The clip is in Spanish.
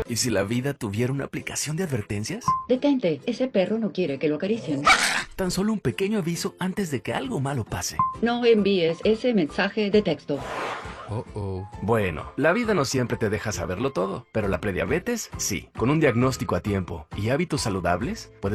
¿Y si la vida tuviera una aplicación de advertencias? Detente, ese perro no quiere que lo acaricien. Tan solo un pequeño aviso antes de que algo malo pase. No envíes ese mensaje de texto. Bueno, la vida no siempre te deja saberlo todo, pero la prediabetes sí. Con un diagnóstico a tiempo y hábitos saludables, puedes